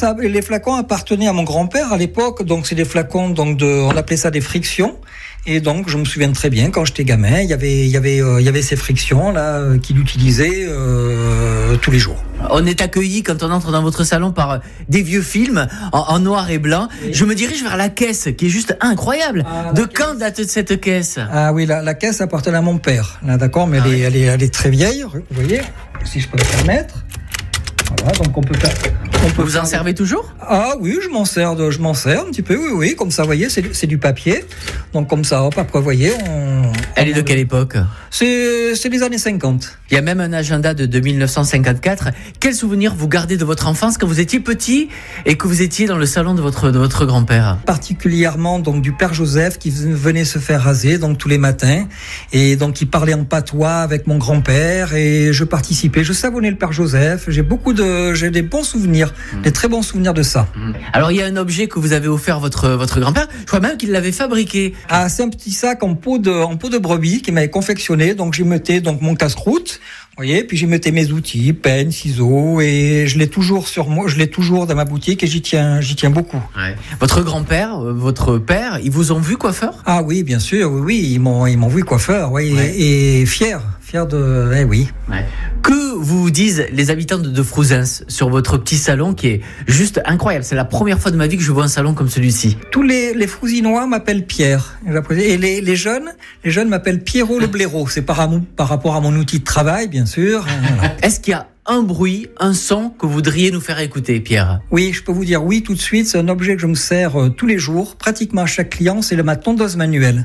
les flacons appartenaient à mon grand-père à l'époque, donc c'est des flacons on appelait ça des frictions. Et donc, je me souviens très bien, quand j'étais gamin, il y avait ces frictions là qu'il utilisait tous les jours. On est accueilli quand on entre dans votre salon par des vieux films en noir et blanc. Oui. Je me dirige vers la caisse, qui est juste incroyable. Quand date cette caisse ? Ah oui, la caisse appartenait à mon père. Là, d'accord, mais elle est très vieille. Vous voyez, si je peux me permettre. Voilà, donc on peut vous en servez toujours ? Ah oui, je m'en sers un petit peu, oui, comme ça, vous voyez, c'est du papier. Donc comme ça, hop, après, vous voyez, Elle est de quelle époque ? C'est les années 50. Il y a même un agenda de 1954. Quel souvenir vous gardez de votre enfance quand vous étiez petit et que vous étiez dans le salon de votre grand-père ? Particulièrement donc du père Joseph qui venait se faire raser donc tous les matins et donc il parlait en patois avec mon grand-père et je participais, je savonnais le père Joseph. J'ai des bons souvenirs, des très bons souvenirs de ça. Alors il y a un objet que vous avez offert votre grand-père. Je crois même qu'il l'avait fabriqué. Ah, c'est un petit sac en peau de brebis qu'il m'avait confectionné. Donc j'y mettais donc mon casse-croûte. Vous voyez, puis j'y mettais mes outils, peine, ciseaux, et je l'ai toujours sur moi, je l'ai toujours dans ma boutique et j'y tiens beaucoup. Ouais. Votre grand-père, votre père, ils vous ont vu coiffeur ? Ah oui, bien sûr, oui, ils m'ont vu coiffeur, oui, ouais. et fier de, oui. Ouais. Que vous disent les habitants de Frouzins sur votre petit salon qui est juste incroyable ? C'est la première fois de ma vie que je vois un salon comme celui-ci. Tous les Frouzinois m'appellent Pierre, et les jeunes m'appellent Pierrot le blaireau. C'est par rapport à mon outil de travail, bien sûr. Voilà. Est-ce qu'il y a un bruit, un son que vous voudriez nous faire écouter, Pierre ? Oui, je peux vous dire oui tout de suite. C'est un objet que je me sers tous les jours, pratiquement à chaque client. C'est ma tondeuse manuelle.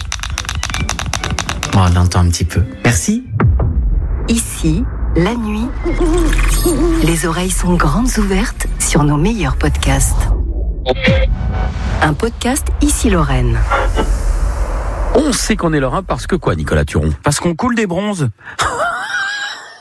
Oh, on l'entend un petit peu. Merci. Ici, la nuit, les oreilles sont grandes ouvertes sur nos meilleurs podcasts. Un podcast Ici Lorraine. On sait qu'on est lorrain parce que quoi, Nicolas Turon ? Parce qu'on coule des bronzes. Ça va ?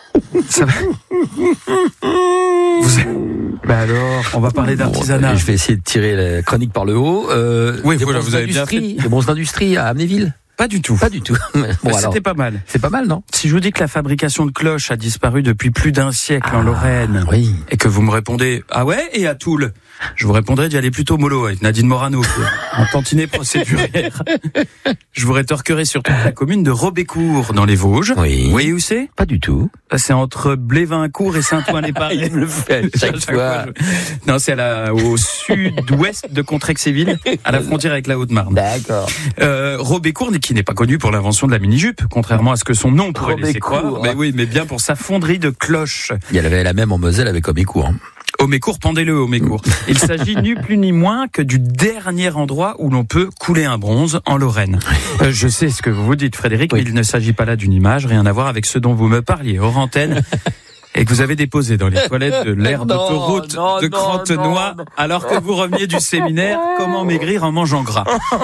Bah alors, on va parler d'artisanat. Je vais essayer de tirer la chronique par le haut. Oui, voilà, vous avez bien fait. Des bronzes d'industrie à Amnéville ? Pas du tout. Bon, c'était pas mal. C'est pas mal, non ? Si je vous dis que la fabrication de cloches a disparu depuis plus d'un siècle en Lorraine, oui. Et que vous me répondez « Ah ouais ?» et à Toul, je vous répondrai d'y aller plutôt mollo avec Nadine Morano, en tantinet procédurière. Je vous rétorquerai sur toute la commune de Robécourt, dans les Vosges. Oui. Vous voyez où c'est ? Pas du tout. C'est entre Blévincourt et Saint-Ouen-les-Parets. Il me le fait chaque fois. Non, c'est au sud-ouest de Contrexéville, à la frontière avec la Haute-Marne. D'accord. Robécourt, qui n'est pas connu pour l'invention de la mini-jupe, contrairement à ce que son nom pourrait laisser croire. Mais oui, mais bien pour sa fonderie de cloches. Il y avait la même en Moselle avec Homécourt. Homécourt, pendez-le, Homécourt. Il s'agit ni plus ni moins que du dernier endroit où l'on peut couler un bronze en Lorraine. Je sais ce que vous vous dites, Frédéric, oui. Mais il ne s'agit pas là d'une image, rien à voir avec ce dont vous me parliez hors antenne. Et que vous avez déposé dans les toilettes de l'aire d'autoroute de Crantenoy, alors que vous reveniez du séminaire « Comment maigrir en mangeant gras ».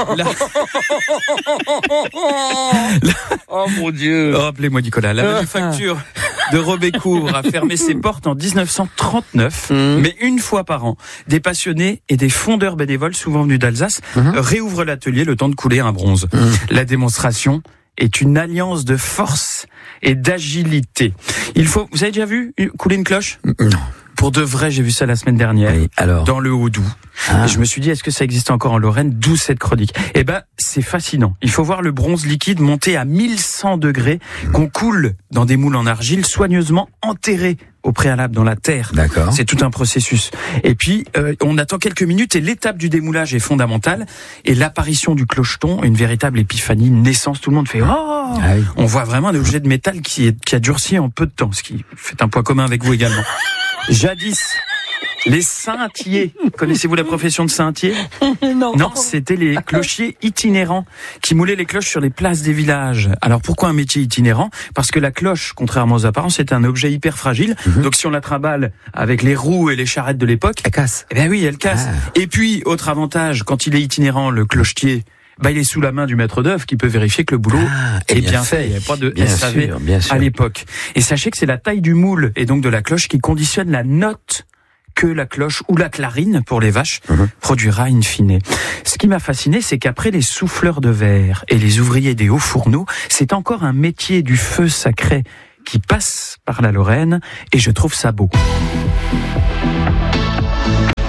Oh mon Dieu. Rappelez-moi, Nicolas, la manufacture de Robécourt a fermé ses portes en 1939, mais une fois par an, des passionnés et des fondeurs bénévoles, souvent venus d'Alsace, réouvrent l'atelier le temps de couler un bronze. La démonstration est une alliance de force et d'agilité. Vous avez déjà vu couler une cloche ? Non. Pour de vrai, j'ai vu ça la semaine dernière, oui, dans le Haut-Doubs. Et je me suis dit, est-ce que ça existe encore en Lorraine ? D'où cette chronique. Eh ben, c'est fascinant. Il faut voir le bronze liquide monter à 1100 degrés, qu'on coule dans des moules en argile, soigneusement enterrés au préalable dans la terre. D'accord. C'est tout un processus. Et puis, on attend quelques minutes et l'étape du démoulage est fondamentale. Et l'apparition du clocheton, une véritable épiphanie, une naissance. Tout le monde fait « Oh !» Ah oui. On voit vraiment un objet de métal qui a durci en peu de temps, ce qui fait un point commun avec vous également. Jadis, les saintiers. Connaissez-vous la profession de saintier ? Non, c'était les clochiers itinérants qui moulaient les cloches sur les places des villages. Alors pourquoi un métier itinérant ? Parce que la cloche, contrairement aux apparences, c'est un objet hyper fragile. Donc si on la trimballe avec les roues et les charrettes de l'époque, elle casse. Eh bien oui, elle casse. Et puis, autre avantage, quand il est itinérant, le clochetier, il est sous la main du maître d'œuvre qui peut vérifier que le boulot est bien fait. Il n'y a pas de SAV à l'époque. Et sachez que c'est la taille du moule et donc de la cloche qui conditionne la note que la cloche ou la clarine pour les vaches produira in fine. Ce qui m'a fasciné, c'est qu'après les souffleurs de verre et les ouvriers des hauts fourneaux, c'est encore un métier du feu sacré qui passe par la Lorraine et je trouve ça beau.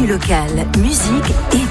Actu locale, musique et